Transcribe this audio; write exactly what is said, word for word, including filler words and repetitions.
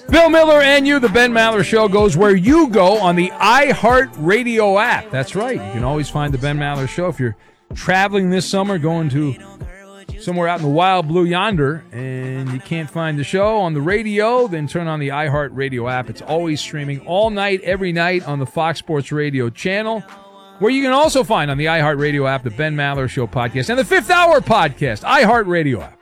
Bill Miller and you, the Ben Maller Show, goes where you go on the iHeartRadio app. That's right. You can always find the Ben Maller Show if you're traveling this summer, going to somewhere out in the wild blue yonder, and you can't find the show on the radio, then turn on the iHeartRadio app. It's always streaming all night, every night on the Fox Sports Radio channel, where you can also find on the iHeartRadio app the Ben Maller Show podcast and the Fifth Hour podcast, iHeartRadio app.